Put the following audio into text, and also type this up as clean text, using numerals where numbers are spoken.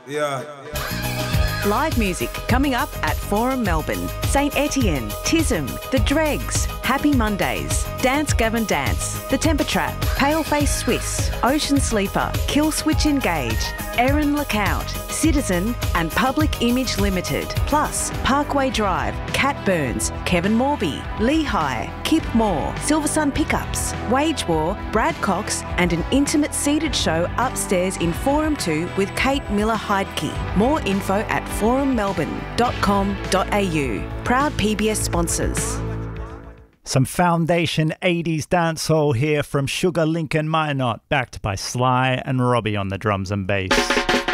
Yeah. Live music coming up at Forum Melbourne. St Etienne, Tism, The Dregs, Happy Mondays, Dance Gavin Dance, The Temper Trap, Paleface Swiss, Ocean Sleeper, Kill Switch Engage, Erin Lacout, Citizen and Public Image Limited. Plus Parkway Drive, Cat Burns, Kevin Morby, Lehigh, Kip Moore, Silversun Pickups, Wage War, Brad Cox and an intimate seated show upstairs in Forum 2 with Kate Miller-Heidke. More info at forummelbourne.com.au. Proud PBS sponsors. Some foundation 80s dancehall here from Sugar Lincoln Minot, backed by Sly and Robbie on the drums and bass.